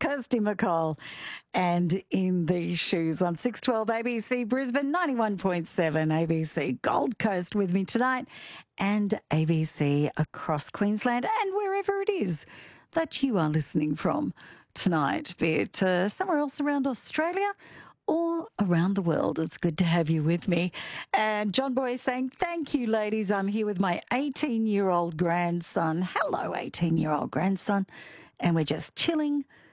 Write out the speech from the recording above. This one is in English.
Kirsty McCall. And in these shoes on 612 ABC Brisbane, 91.7 ABC Gold Coast with me tonight, and ABC across Queensland and wherever it is that you are listening from tonight, be it somewhere else around Australia or around the world. It's good to have you with me. And John Boy is saying, thank you, ladies. I'm here with my 18-year-old grandson. Hello, 18-year-old grandson. And we're just chilling,